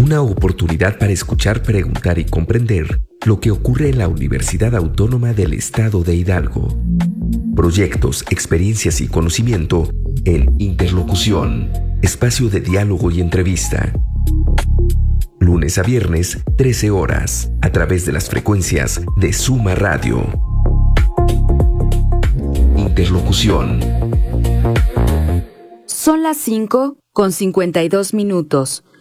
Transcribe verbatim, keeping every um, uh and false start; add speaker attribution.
Speaker 1: Una oportunidad para escuchar, preguntar y comprender lo que ocurre en la Universidad Autónoma del Estado de Hidalgo. Proyectos, experiencias y conocimiento en Interlocución, espacio de diálogo y entrevista. Lunes a viernes, trece horas, a través de las frecuencias de Suma Radio. Interlocución.
Speaker 2: Son las cinco con cincuenta y dos minutos.